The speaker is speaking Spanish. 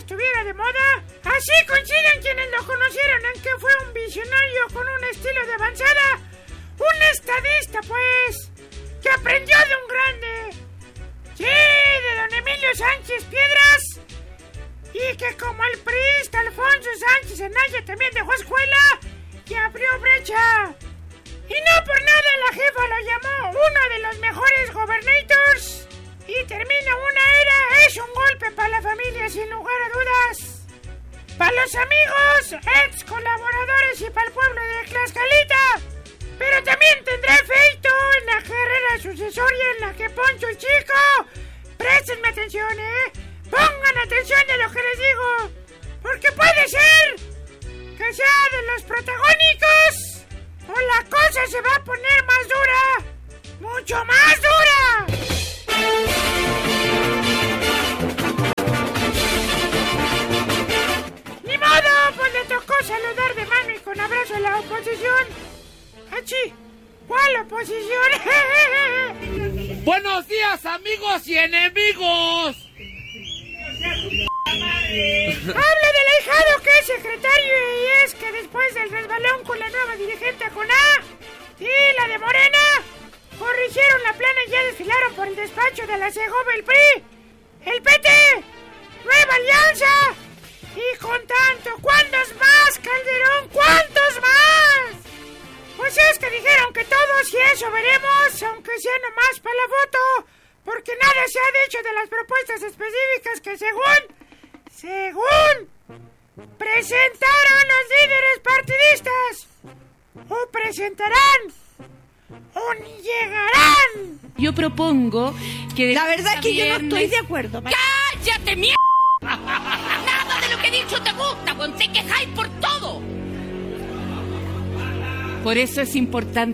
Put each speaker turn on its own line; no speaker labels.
estuviera de moda. Así coinciden quienes lo conocieron en que fue un visionario con un estilo de avanzada, un estadista, pues, que aprendió de un grande, sí, de don Emilio Sánchez Piedras, y que como el priista Alfonso Sánchez Anaya también dejó escuela y abrió brecha. Y no por nada la jefa lo llamó uno de los mejores gobernators. Y termina una era, es un golpe para la familia sin lugar a dudas. Para los amigos, ex colaboradores y para el pueblo de Tlaxcalita. Pero también tendrá efecto en la carrera sucesoria en la que Poncho el Chico. Préstenme atención, pongan atención a lo que les digo. Porque puede ser que sea de los protagónicos o la cosa se va a poner más dura. ¡Mucho más dura! Ni modo, pues le tocó saludar de mano y con abrazo a la oposición. ¡Achí! ¿Cuál oposición?
¡Buenos días, amigos y enemigos!
Habla del ahijado que es secretario y es que después del resbalón con la nueva dirigente con A y la de Morena, corrigieron la plana y ya desfilaron por el despacho de la CEGOV el PRI, el PT, Nueva Alianza y con tanto, ¿cuántos más, Calderón? ¿Cuántos más? Pues es que dijeron que todos y eso veremos, aunque sea nomás para la foto, porque nada se ha dicho de las propuestas específicas que según presentaron los líderes partidistas, o presentarán, o ni llegarán.
Yo propongo que...
La verdad es que yo no estoy de acuerdo.
¡Cállate, mierda! Nada de lo que he dicho te gusta, te quejáis por todo. Por eso es importante